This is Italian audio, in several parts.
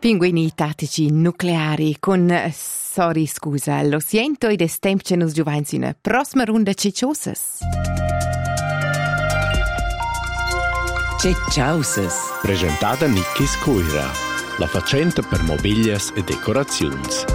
Pinguini tattici nucleari con sorry scusa, lo siento ed è tempo che nos giovans una prossima ronda cicciosas. Cicciosas. Presentata Nickis Cuira, la facenta per mobilias e decorazions.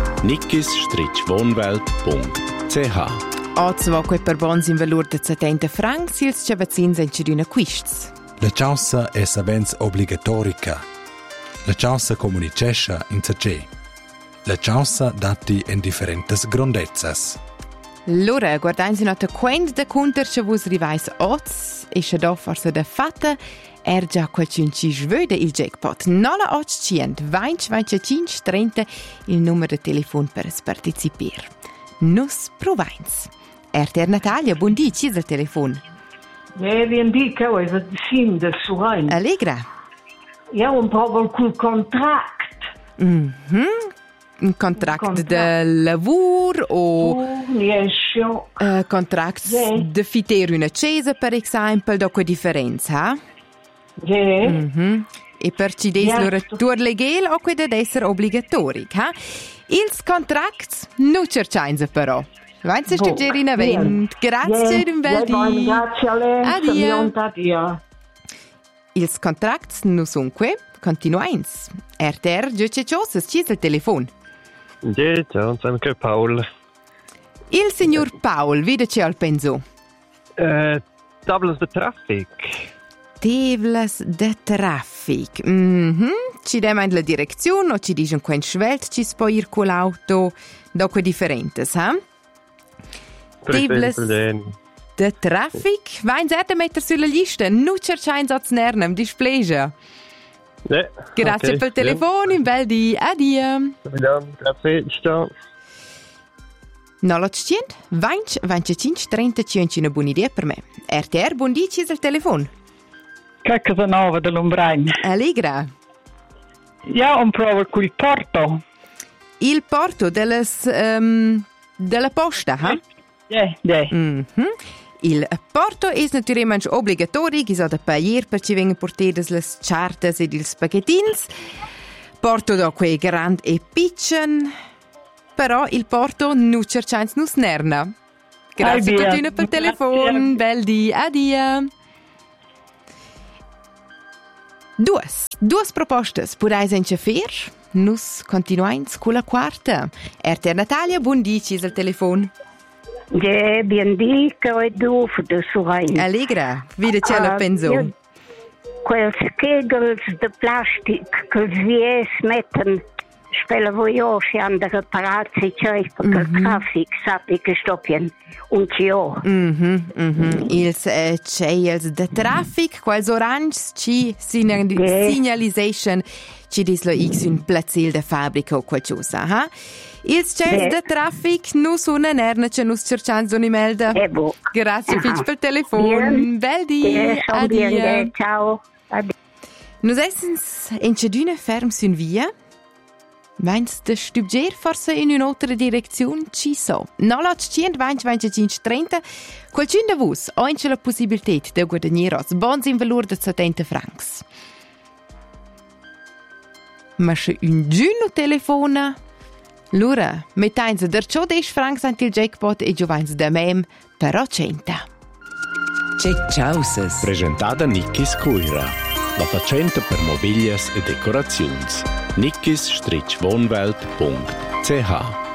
nickis-wohnwelt.ch. Ozvo quei per bons in valor de 70 francs, ils cevazins en ciruna quists. La ciaussa è savens obligatorica. La ciaussa comunicescha in sace. La ciaussa dati in differentes grondezzas. L'ora, guardansi nota quend da conter che vos rivais oz, e che do forse da fatta, già qualcun ci svöde il jackpot. Nola 800 20 25 30 il numero de telefon per partecipare. Nus provains. RTR Natalia, buon dì, ci è il telefon? Bien dico, è il sindaco su Rhein. Allegra. Ja, un po' col contract. Un contract de lavoro o contract de fitter una chiesa, per esempio, dopo differenza? E per ci des loro tour legal o che deve essere obbligatori, ha? Ils contracts non cercainza però. Vainze studiare in Grazie, in Beldi. Grazie a lei. Addio. Ils contracts non sono qui. Continuains. RTR, giuce ciosas, ci è il telefon. Ciao, sono anche Paul. Il signor Paul, vede c'è al penso? Tables de traffic. Tables de traffic. Ci diamo la direzione o ci dicono quando svelt ci si può ir con l'auto dopo differentes, ha? Tables de traffic. Vai in certa mettere sulla lista, non cercare in nernem, displegia. Grazie per il telefono, in bel di addio. Grazie, ciao. No, lo c'è? 20, 25, 30, c'è una buona idea per me. RTR, buon dì, c'è il telefono. Che cosa nuova dell'Umbrain? Allegra. Ja, un provo il porto. Il porto della posta, ha? Il porto è naturalmente obbligatorio, che sono da pagare per ci vengono portate le chartes e i spaghettins. Porto da quei grandi e piccoli, però il porto non cercano non snerna. Grazie a tutti per il telefono, bel di addio. Due proposte potete fare. Nus continuiamo con la quarta. RTR Natalia, buon dì, c'è il telefono. Ja, bien dico e du de Surain. Allegra, vede c'è la pensione. Quels kegels de plastic che si smetten, spelen voi aussi an der reparatie perché il traffic sappi che stoppien un cio. Ils ceils de traffic, quels orange ci signalization ci dislo x un plazzil de fabbrica o qualcosa, ha? Ils ceils de traffic non sono nerna che nos cercando ni melda. Grazie per il telefono. Bel di. Addio. Ciao. Nos essens in ceduna ferm sun via. Meinst de stubger forse in un'altra direzione? Ci so. No, la 120, 25, 30. Qualcun de vos ha la possibilità di guadagnare bons in valore di 70 francs. Ma se un giuno telefona, allora mettenza der 10 francs ant il jackpot e giovanza da mem però 100. Cicciosas. Presentata Nickis Cuira, la facenta per mobilias e decorazions. nickis-wohnwelt.ch